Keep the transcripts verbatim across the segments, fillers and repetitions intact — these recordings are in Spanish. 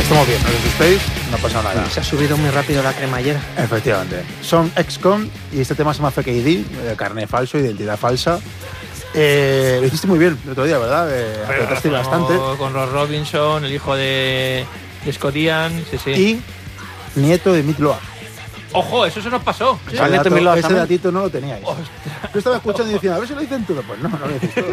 estamos bien, no os asustéis, no pasa nada. Se ha subido muy rápido la cremallera. Efectivamente. Son ex con y este tema se llama Fake I D, eh, carné falso, identidad falsa. Eh, lo hiciste muy bien el otro día, ¿verdad? Eh, apretaste bastante. Con Ross Robinson, el hijo de, de Scott Ian, sí, sí. Y nieto de Meat Loaf. ¡Ojo! Eso se nos pasó. Ese, dato, ese datito no lo teníais. Yo estaba escuchando y decía, a ver si lo dicen todo. Pues no, no lo decís todo,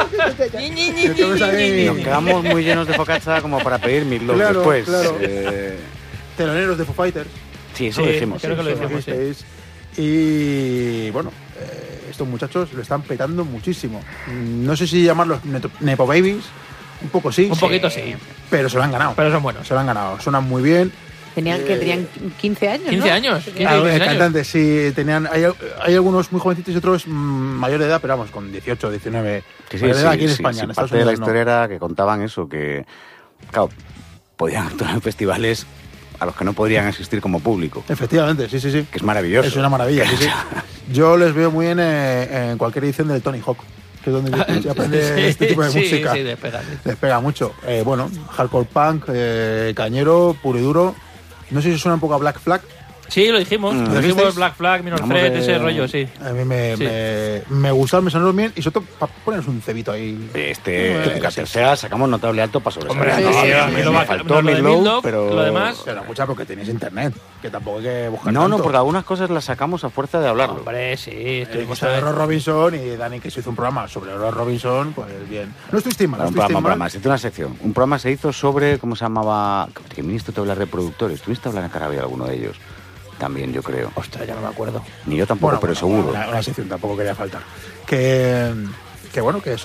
¿no? Nos quedamos muy llenos de focaccia como para pedir Meat Loaf claro, después. Claro. Eh... Teloneros de Foo Fighters. Sí, eso sí, lo dijimos. Creo sí, que lo dijimos, sí. Y bueno, eh, estos muchachos lo están petando muchísimo. No sé si llamarlos Nepo Babies. Un poco sí. Un poquito sí. Pero se lo han ganado. Pero son buenos. Se lo han ganado. Suenan muy bien. Tenían que tenían quince años, quince ¿no? años. quince, Ah, quince cantantes, sí, tenían. Hay, hay algunos muy jovencitos y otros mmm, mayor de edad, pero vamos, con dieciocho, diecinueve. Sí, sí, mayor de edad sí, aquí en sí, España. Sí, en Estados parte de la Unidos historia no. era que contaban eso, que, claro, podían actuar en festivales a los que no podrían asistir como público. Efectivamente, sí, sí, sí. Que es maravilloso. Es una maravilla, sí, sí. Yo les veo muy bien eh, en cualquier edición del Tony Hawk, que es donde se aprende sí, este tipo de sí, música. Sí, despega. Sí. Despega mucho. Eh, bueno, hardcore punk, eh, cañero, puro y duro. No sé si suena un poco a Black Flag. Sí, lo dijimos. Mm. Lo dijimos Black Flag, Minor Threat, de... ese rollo, sí. A mí me, sí. me, me gustaron, me sonaron bien. Y sobre todo, para ponernos un cebito ahí. Este, la tercera sacamos notable alto para sobresalir. Hombre, no, sí, no, sí, me, lo me va, faltó lo de Meat Loaf, Loaf, pero... Lo demás... Pero escucha, porque tenéis internet, que tampoco hay que buscar No, tanto. no, porque algunas cosas las sacamos a fuerza de hablarlo. Hombre, sí. El caso de Ross Robinson y Dani, que se hizo un programa sobre Ross Robinson, pues bien. No estuvisteis mal, no un programa, un mal. programa, se hizo una sección. Un programa se hizo sobre, ¿cómo se llamaba? Que ministro te hablar de productores. ¿Tuviste hablar en Carabia alguno de ellos? También, yo creo. Ostras, ya no me acuerdo. Ni yo tampoco, Bueno, pero bueno, seguro. Una, una sección tampoco quería faltar. Que, que bueno, que eso.